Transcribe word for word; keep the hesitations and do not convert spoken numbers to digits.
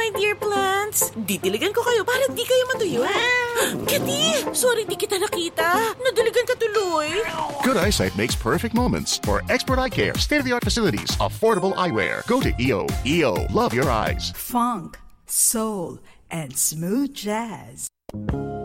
my dear plants. Didiligan ko kayo para di kayo matuyo. Kitty! Sorry di kita nakita. Nadiligan ka tuloy. Good eyesight makes perfect moments. For expert eye care, state-of-the-art facilities, affordable eyewear. Go to E O. E O. Love your eyes. Funk, soul, and smooth jazz.